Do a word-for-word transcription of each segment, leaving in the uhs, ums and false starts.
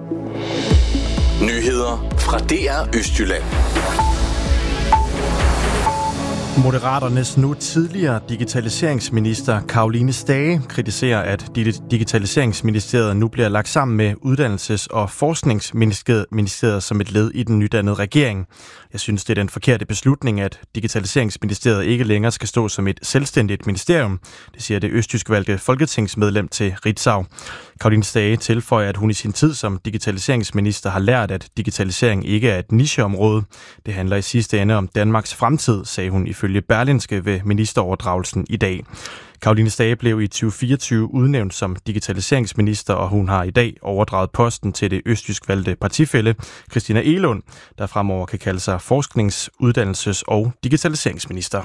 Nyheder fra D R Østjylland. Moderaternes nu tidligere digitaliseringsminister Caroline Stage kritiserer, at Digitaliseringsministeriet nu bliver lagt sammen med Uddannelses- og Forskningsministeriet som et led i den nydannede regering. Jeg synes, det er den forkerte beslutning, at Digitaliseringsministeriet ikke længere skal stå som et selvstændigt ministerium. Det siger det østjysk valgte folketingsmedlem til Ritzau. Caroline Stage tilføjer, at hun i sin tid som digitaliseringsminister har lært, at digitalisering ikke er et nicheområde. Det handler i sidste ende om Danmarks fremtid, sagde hun ifølge Berlingske ved ministeroverdragelsen i dag. Caroline Stage blev i tyve fireogtyve udnævnt som digitaliseringsminister, og hun har i dag overdraget posten til det østjysk valgte partifælle Christina Egelund, der fremover kan kalde sig forsknings-, uddannelses- og digitaliseringsminister.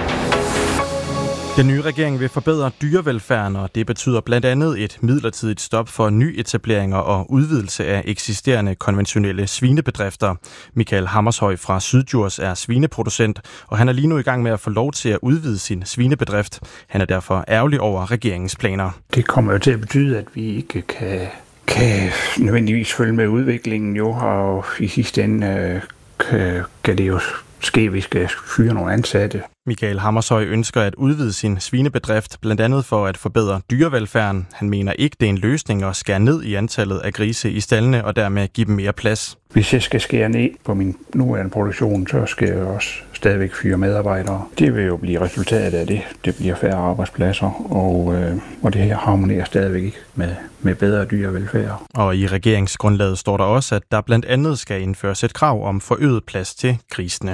Den nye regering vil forbedre dyrevelfærden, og det betyder blandt andet et midlertidigt stop for nyetableringer og udvidelse af eksisterende konventionelle svinebedrifter. Michael Hammershøj fra Syddjurs er svineproducent, og han er lige nu i gang med at få lov til at udvide sin svinebedrift. Han er derfor ærgerlig over regeringens planer. Det kommer jo til at betyde, at vi ikke kan, kan nødvendigvis følge med udviklingen, jo, og i sidste ende kan, kan det jo ske, at vi skal fyre nogle ansatte. Michael Hammershøj ønsker at udvide sin svinebedrift, blandt andet for at forbedre dyrevelfærden. Han mener ikke, det er en løsning at skære ned i antallet af grise i staldene og dermed give dem mere plads. Hvis jeg skal skære ned på min nuværende produktion, så skal jeg også stadigvæk fyre medarbejdere. Det vil jo blive resultatet af det. Det bliver færre arbejdspladser, og, øh, og det her harmonerer stadigvæk ikke med, med bedre dyrevelfærd. Og i regeringsgrundlaget står der også, at der blandt andet skal indføres et krav om forøget plads til grisene.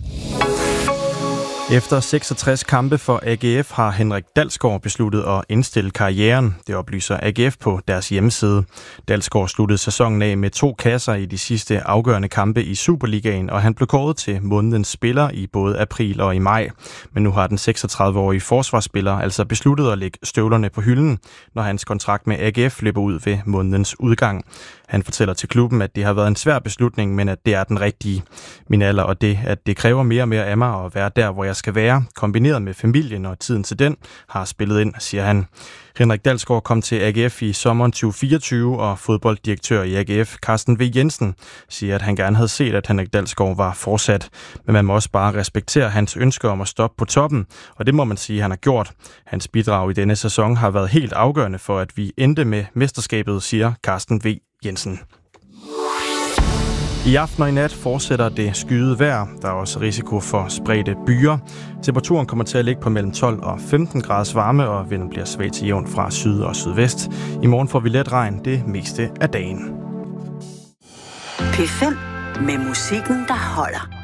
Efter seksogtres kampe for A G F har Henrik Dalsgaard besluttet at indstille karrieren. Det oplyser A G F på deres hjemmeside. Dalsgaard sluttede sæsonen af med to kasser i de sidste afgørende kampe i Superligaen, og han blev kåret til månedens spiller i både april og i maj. Men nu har den seksogtredive-årige forsvarsspiller altså besluttet at lægge støvlerne på hylden, når hans kontrakt med A G F løber ud ved månedens udgang. Han fortæller til klubben, at det har været en svær beslutning, men at det er den rigtige. Min alder og det, at det kræver mere og mere af mig at være der, hvor jeg skal være, kombineret med familien og tiden til den, har spillet ind, siger han. Henrik Dalsgaard kom til A G F i sommeren tyve fireogtyve, og fodbolddirektør i A G F, Carsten V. Jensen, siger, at han gerne havde set, at Henrik Dalsgaard var fortsat. Men man må også bare respektere hans ønske om at stoppe på toppen, og det må man sige, han har gjort. Hans bidrag i denne sæson har været helt afgørende for, at vi endte med mesterskabet, siger Carsten V. Jensen. I aften og i nat fortsætter det skyede vejr. Der er også risiko for spredte byer. Temperaturen kommer til at ligge på mellem tolv og femten graders varme, og vinden bliver svag til jævn fra syd og sydvest. I morgen får vi let regn det meste af dagen. P fem med musikken, der holder.